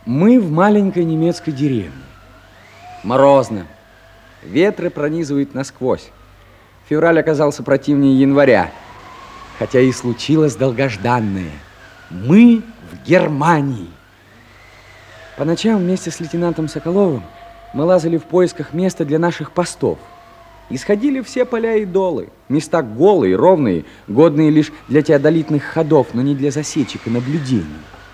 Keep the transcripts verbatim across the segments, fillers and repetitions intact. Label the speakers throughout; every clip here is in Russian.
Speaker 1: Мы в маленькой немецкой деревне. Морозно. Ветры пронизывают насквозь. Февраль оказался противнее января. Хотя и случилось долгожданное. Мы в Германии. По ночам вместе с лейтенантом Соколовым мы лазали в поисках места для наших постов. Исходили все поля и долы. Места голые, ровные, годные лишь для теодолитных ходов, но не для засечек и наблюдений.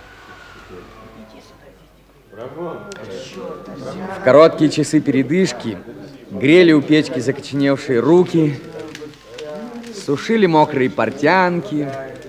Speaker 1: В короткие часы передышки грели у печки закоченевшие руки, сушили мокрые портянки.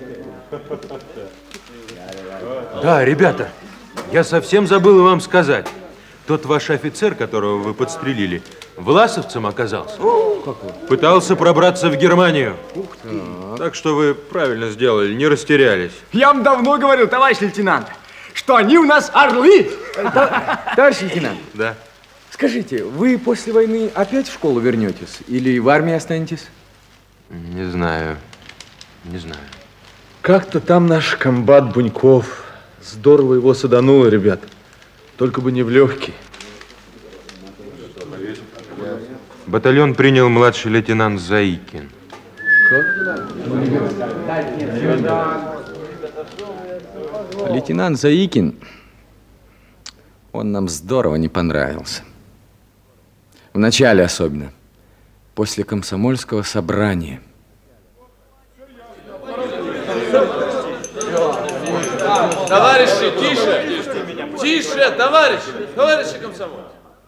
Speaker 2: Да, ребята, я совсем забыл вам сказать. Тот ваш офицер, которого вы подстрелили, власовцем оказался.
Speaker 1: О, какой?
Speaker 2: Пытался пробраться в Германию. Ух ты. Так что вы правильно сделали, не растерялись.
Speaker 3: Я вам давно говорил, товарищ лейтенант, что они у нас орлы.
Speaker 1: Товарищ лейтенант.
Speaker 2: Да.
Speaker 1: Скажите, вы после войны опять в школу вернетесь или в армии останетесь?
Speaker 2: Не знаю, не знаю.
Speaker 4: Как-то там наш комбат Буньков здорово его садануло, ребят. Только бы не в легкий.
Speaker 2: Батальон принял младший лейтенант Заикин.
Speaker 1: Лейтенант Заикин, он нам здорово не понравился. Вначале особенно, после комсомольского собрания.
Speaker 5: Товарищи, тише! Тише, товарищи! Товарищи комсомольцы!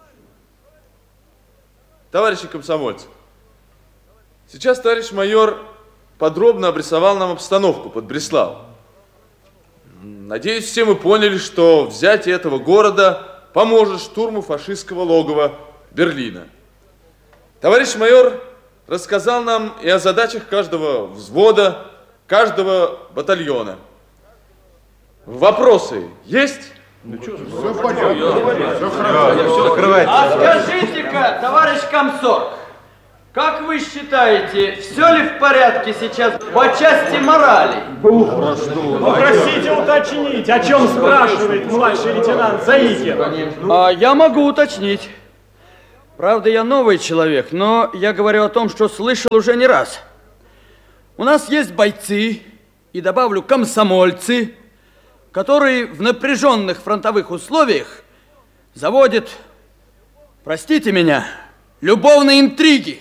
Speaker 5: Товарищи комсомольцы! Сейчас товарищ майор подробно обрисовал нам обстановку под Бреславом. Надеюсь, все мы поняли, что взятие этого города поможет штурму фашистского логова Берлина. Товарищ майор рассказал нам и о задачах каждого взвода, каждого батальона. Вопросы есть?
Speaker 6: Ну что, все понятно.
Speaker 7: А скажите-ка, товарищ комсорг, как вы считаете, все ли в порядке сейчас по части морали?
Speaker 3: Попросите уточнить, о чем спрашивает младший лейтенант Заикин.
Speaker 7: А я могу уточнить. Правда, я новый человек, но я говорю о том, что слышал уже не раз. У нас есть бойцы, и добавлю комсомольцы, которые в напряженных фронтовых условиях заводят, простите меня, любовные интриги.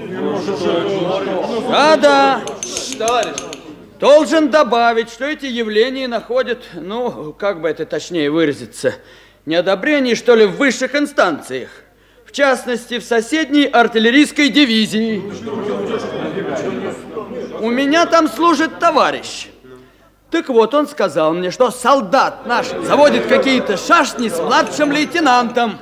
Speaker 7: Да-да.
Speaker 5: Товарищ.
Speaker 7: Должен добавить, что эти явления находят, ну, как бы это точнее выразиться, неодобрение, что ли, в высших инстанциях. В частности, в соседней артиллерийской дивизии. У меня там служит товарищ. Так вот, он сказал мне, что солдат наш заводит какие-то шашни с младшим лейтенантом.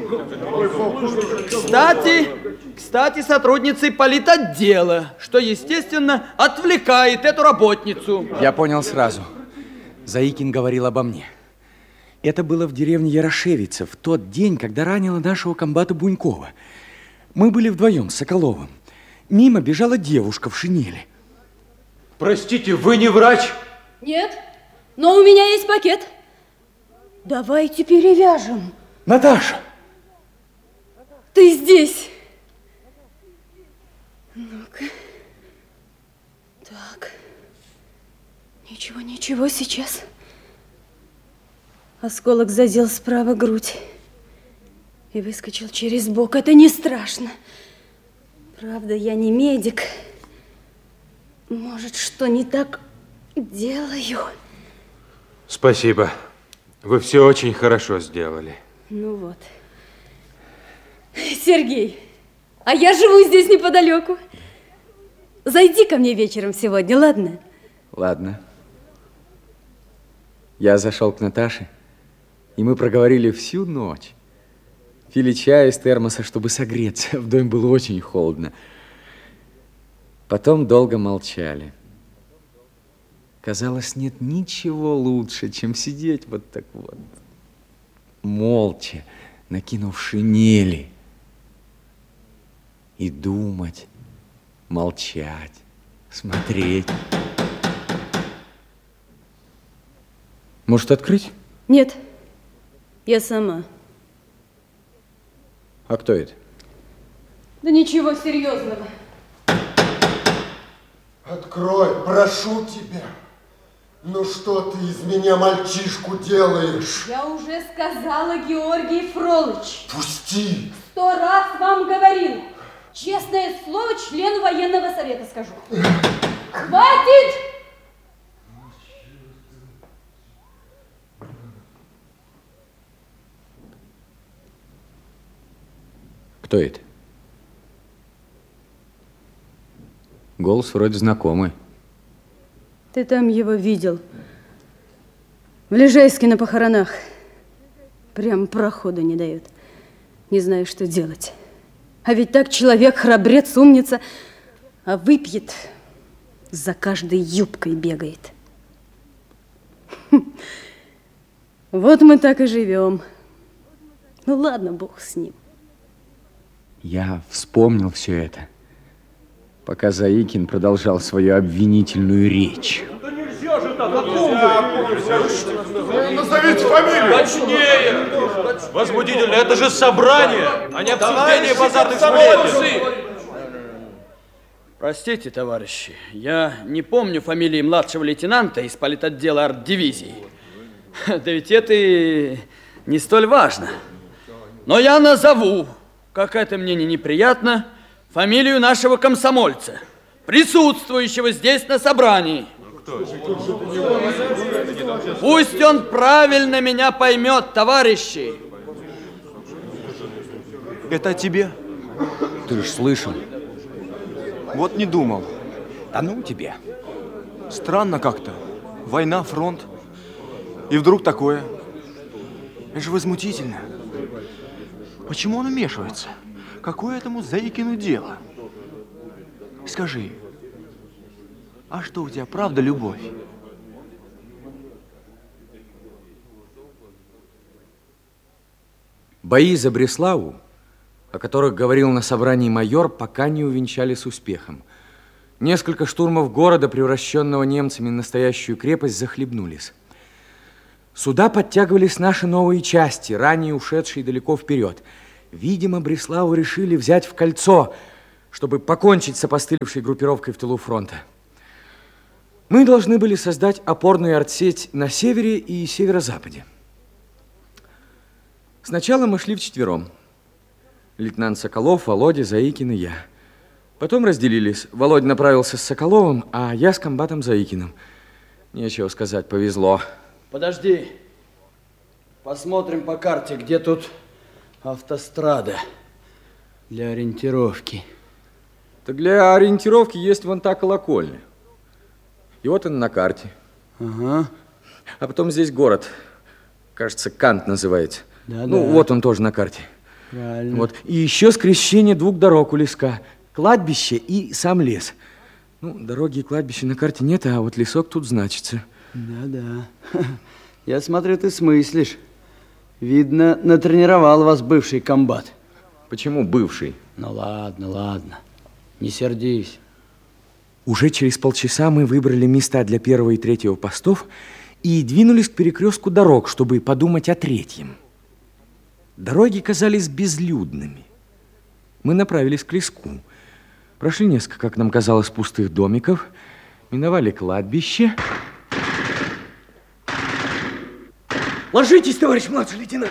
Speaker 7: Кстати, кстати, сотрудницей политотдела, что, естественно, отвлекает эту работницу.
Speaker 1: Я понял сразу. Заикин говорил обо мне. Это было в деревне Ярошевица в тот день, когда ранило нашего комбата Бунькова. Мы были вдвоем с Соколовым. Мимо бежала девушка в шинели.
Speaker 2: Простите, вы не врач?
Speaker 8: Нет, но у меня есть пакет. Давайте перевяжем.
Speaker 1: Наташа!
Speaker 8: Ты здесь. Ну-ка. Так. Ничего, ничего, сейчас. Осколок задел справа грудь и выскочил через бок. Это не страшно. Правда, я не медик. Может, что не так делаю?
Speaker 2: Спасибо. Вы все очень хорошо сделали.
Speaker 8: Ну вот. Сергей, а я живу здесь неподалеку. Зайди ко мне вечером сегодня, ладно?
Speaker 1: Ладно. Я зашел к Наташе, и мы проговорили всю ночь. Пили чай из термоса, чтобы согреться. В доме было очень холодно. Потом долго молчали. Казалось, нет ничего лучше, чем сидеть вот так вот, молча, накинув шинели, и думать, молчать, смотреть. Может, открыть?
Speaker 8: Нет, Я сама.
Speaker 1: А кто это?
Speaker 8: Да ничего серьезного.
Speaker 6: Открой, прошу тебя. Ну что ты из меня мальчишку делаешь?
Speaker 8: Я уже сказала, Георгий Фролыч.
Speaker 6: Пусти.
Speaker 8: Сто раз вам говорил. Честное слово, члену военного совета скажу. Хватит!
Speaker 1: Кто это? Голос вроде знакомый.
Speaker 8: Ты там его видел. В Лежайске на похоронах. Прям прохода не дает. Не знаю, что делать. А ведь так человек, храбрец, умница, а выпьет, за каждой юбкой бегает. Вот мы так и живем. Ну ладно, бог с ним.
Speaker 1: Я вспомнил все это, пока Заикин продолжал свою обвинительную речь.
Speaker 6: Назовите фамилию.
Speaker 2: Точнее! Возбудитель, это же собрание, а не обсуждение базарных сплетен.
Speaker 7: Простите, товарищи, я не помню фамилии младшего лейтенанта из политотдела арт-дивизии. Да ведь это и не столь важно. Но я назову, как это мне не неприятно, фамилию нашего комсомольца, присутствующего здесь на собрании. Пусть он правильно меня поймет, товарищи.
Speaker 9: Это о тебе?
Speaker 1: Ты ж слышал.
Speaker 9: Вот не думал.
Speaker 1: Да ну тебе.
Speaker 9: Странно как-то. Война, фронт. И вдруг такое. Это же возмутительно. Почему он вмешивается? Какое этому Заикину дело? Скажи, а что у тебя, правда, любовь?
Speaker 1: Бои за Бреславу, о которых говорил на собрании майор, пока не увенчались успехом. Несколько штурмов города, превращенного немцами в настоящую крепость, захлебнулись. Сюда подтягивались наши новые части, ранее ушедшие далеко вперед. Видимо, Бреславу решили взять в кольцо, чтобы покончить с опостылевшей группировкой в тылу фронта. Мы должны были создать опорную артсеть на севере и северо-западе. Сначала мы шли вчетвером. Лейтенант Соколов, Володя, Заикин и я. Потом разделились. Володя направился с Соколовым, а я с комбатом Заикиным. Нечего сказать, повезло.
Speaker 7: Подожди. Посмотрим по карте, где тут автострада для ориентировки.
Speaker 1: Так для ориентировки есть вон та колокольня. И вот она на карте.
Speaker 7: Ага.
Speaker 1: А потом здесь город. Кажется, Кант называется.
Speaker 7: Да,
Speaker 1: ну,
Speaker 7: да.
Speaker 1: вот он тоже на карте.
Speaker 7: Правильно.
Speaker 1: Вот. И еще скрещение двух дорог у леска. Кладбище и сам лес. Ну, дороги и кладбища на карте нет, а вот лесок тут значится.
Speaker 7: Да-да. Я смотрю, ты смыслишь. Видно, натренировал вас бывший комбат.
Speaker 1: Почему бывший?
Speaker 7: Ну ладно, ладно. Не сердись.
Speaker 1: Уже через полчаса мы выбрали места для первого и третьего постов и двинулись к перекрестку дорог, чтобы подумать о третьем. Дороги казались безлюдными. Мы направились к леску. Прошли несколько, как нам казалось, пустых домиков, миновали кладбище.
Speaker 3: Ложитесь, товарищ младший лейтенант.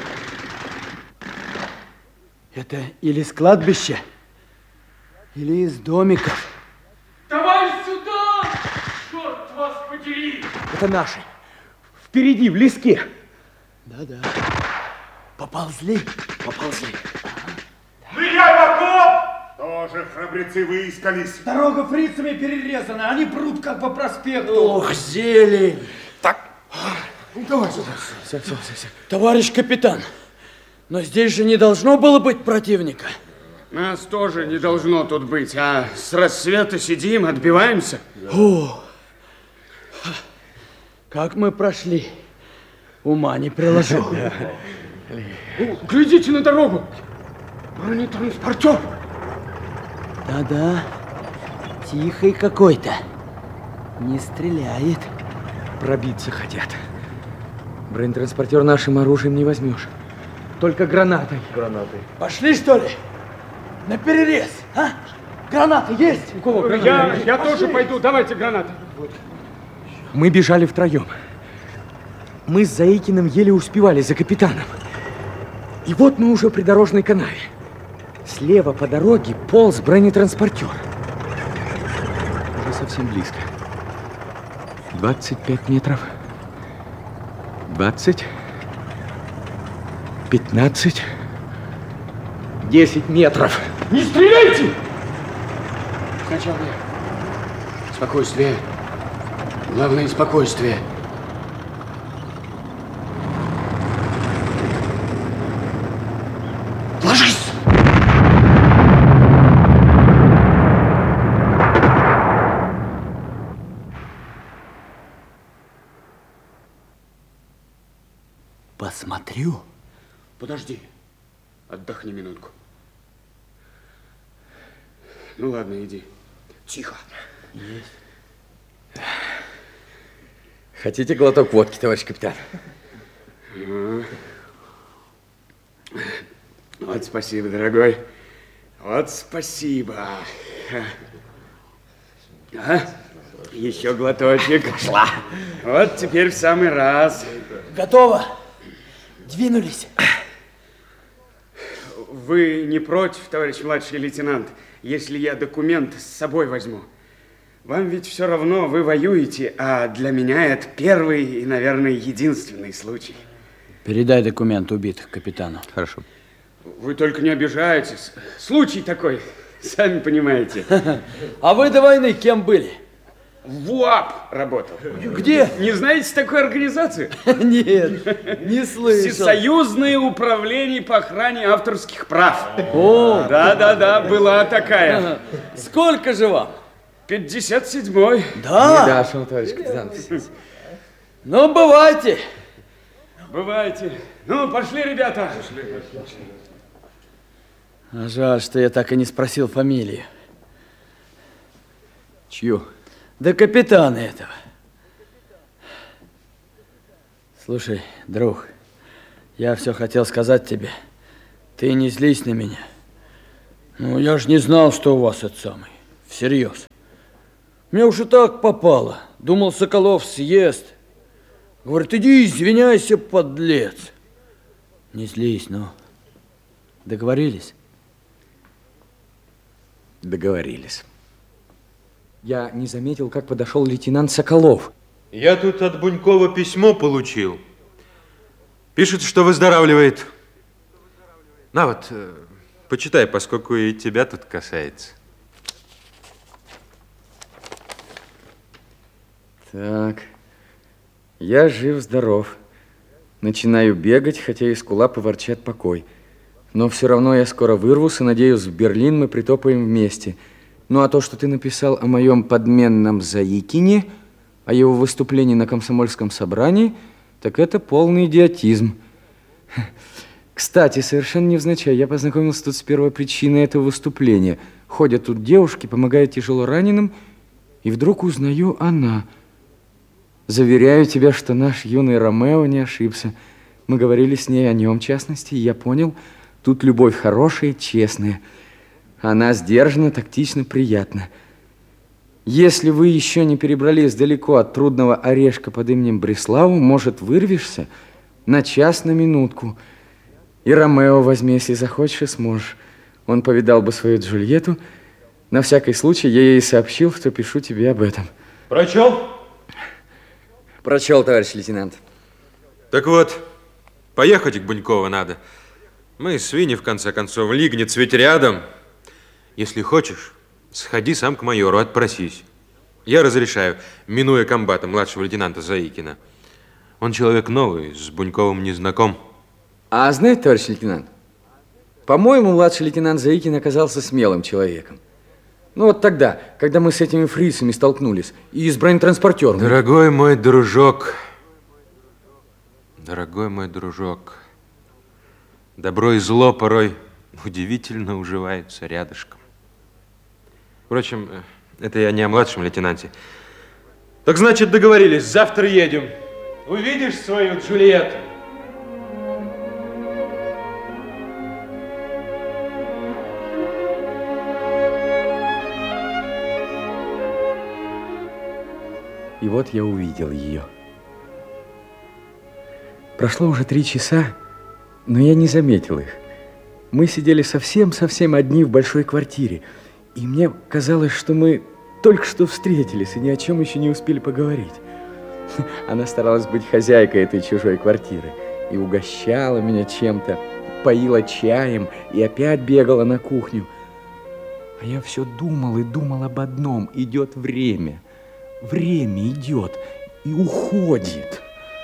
Speaker 7: Это или с кладбища, или из домиков.
Speaker 3: Давай сюда! Черт вас подери!
Speaker 1: Это наши. Впереди, в леске.
Speaker 7: Да-да. Поползли?
Speaker 1: Поползли.
Speaker 6: Ныряй в окоп! Тоже храбрецы выискались.
Speaker 3: Дорога фрицами перерезана, они прут как по проспекту.
Speaker 7: Ох, зелень!
Speaker 6: Так, давай сюда.
Speaker 1: Все, все, все, все.
Speaker 7: Товарищ капитан, но здесь же не должно было быть противника.
Speaker 3: Нас тоже не должно тут быть, а с рассвета сидим, отбиваемся.
Speaker 7: О, как мы прошли, ума не приложу.
Speaker 3: Глядите на дорогу. Бронетранспортер.
Speaker 7: Да-да, тихий какой-то, не стреляет.
Speaker 1: Пробиться хотят. Бронетранспортер нашим оружием не возьмешь. Только гранатой.
Speaker 4: Гранатой.
Speaker 7: Пошли, что ли? На перерез, а? Гранаты есть?
Speaker 1: У кого гранаты?
Speaker 3: Я, я тоже пойду. Давайте гранаты.
Speaker 1: Мы бежали втроем. Мы с Заикиным еле успевали за капитаном. И вот мы уже при дорожной канаве. Слева по дороге полз бронетранспортер. Уже совсем близко. двадцать пять метров. двадцать. пятнадцать. десять метров.
Speaker 3: Не стреляйте! Сначала спокойствие. Главное, спокойствие. Ложись!
Speaker 7: Посмотрю.
Speaker 3: Подожди. Отдохни минутку. Ну ладно, иди. Тихо.
Speaker 7: Есть.
Speaker 1: Хотите глоток водки, товарищ капитан?
Speaker 3: А. Вот спасибо, дорогой. Вот спасибо. А? Еще глоточек. Шла. Вот теперь в самый раз.
Speaker 7: Готово. Двинулись.
Speaker 3: Вы не против, товарищ младший лейтенант, если я документ с собой возьму? Вам ведь все равно, вы воюете, а для меня это первый и, наверное, единственный случай.
Speaker 7: Передай документ убитых капитану.
Speaker 1: Хорошо.
Speaker 3: Вы только не обижайтесь. Случай такой, сами понимаете.
Speaker 7: А вы до войны кем были?
Speaker 3: В УАП работал.
Speaker 7: Где?
Speaker 3: Не знаете такой организации?
Speaker 7: Нет, не слышал.
Speaker 3: Всесоюзное управление по охране авторских прав.
Speaker 7: О!
Speaker 3: Да-да-да, была такая.
Speaker 7: Сколько же вам?
Speaker 3: пятьдесят седьмой.
Speaker 7: Да?
Speaker 1: Не дошел, товарищ капитан.
Speaker 7: Ну, бывайте.
Speaker 3: Бывайте. Ну, пошли, ребята.
Speaker 7: А жаль, что я так и не спросил фамилию.
Speaker 1: Чью?
Speaker 7: Да капитана этого. Слушай, друг, я все хотел сказать тебе. Ты не злись на меня. Ну, я ж не знал, что у вас это самый. Всерьез. Мне уж и так попало. Думал, Соколов съест. Говорит, иди извиняйся, подлец. Не злись, ну. Договорились?
Speaker 1: Договорились. Я не заметил, как подошел лейтенант Соколов.
Speaker 2: Я тут от Бунькова письмо получил. Пишет, что выздоравливает. На вот, э, почитай, поскольку и тебя тут касается.
Speaker 1: Так, я жив-здоров. Начинаю бегать, хотя из кулапы ворчат покой. Но все равно я скоро вырвусь, и, надеюсь, в Берлин мы притопаем вместе. Ну, а то, что ты написал о моем подменном Заикине, о его выступлении на комсомольском собрании, так это полный идиотизм. Кстати, совершенно невзначай, я познакомился тут с первой причиной этого выступления. Ходят тут девушки, помогают тяжело раненым, и вдруг узнаю она. Заверяю тебя, что наш юный Ромео не ошибся. Мы говорили с ней о нем, в частности, и я понял, тут любовь хорошая и честная. Она сдержана, тактично, приятна. Если вы еще не перебрались далеко от трудного орешка под именем Бреславу, может, вырвешься на час, на минутку. И Ромео возьми, если захочешь и сможешь. Он повидал бы свою Джульетту. На всякий случай я ей сообщил, что пишу тебе об этом.
Speaker 2: Прочел?
Speaker 1: Прочел, товарищ лейтенант.
Speaker 2: Так вот, поехать к Бунькову надо. Мы свиньи, в конце концов, Лигниц ведь рядом. Если хочешь, сходи сам к майору, отпросись. Я разрешаю, минуя комбата младшего лейтенанта Заикина. Он человек новый, с Буньковым не знаком.
Speaker 1: А знаете, товарищ лейтенант, по-моему, младший лейтенант Заикин оказался смелым человеком. Ну вот тогда, когда мы с этими фрицами столкнулись, и с бронетранспортером.
Speaker 2: Дорогой мой дружок, дорогой мой дружок, добро и зло порой удивительно уживаются рядышком. Впрочем, это я не о младшем лейтенанте. Так значит, договорились, завтра едем. Увидишь свою Джульетту?
Speaker 1: И вот я увидел ее. Прошло уже три часа, но я не заметил их. Мы сидели совсем-совсем одни в большой квартире, и мне казалось, что мы только что встретились и ни о чем еще не успели поговорить. Она старалась быть хозяйкой этой чужой квартиры и угощала меня чем-то, поила чаем и опять бегала на кухню. А я все думал и думал об одном: идет время, время идет и уходит.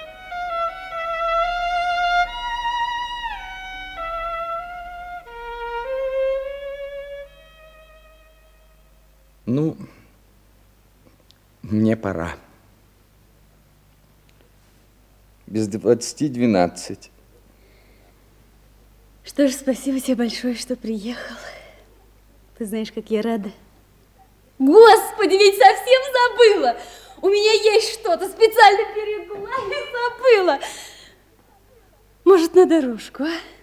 Speaker 1: Ну, мне пора. Без двадцати двенадцать.
Speaker 8: Что ж, спасибо тебе большое, что приехал. Ты знаешь, как я рада.
Speaker 10: Господи, ведь совсем забыла. У меня есть что-то, специально берегла и забыла.
Speaker 8: Может, на дорожку, а?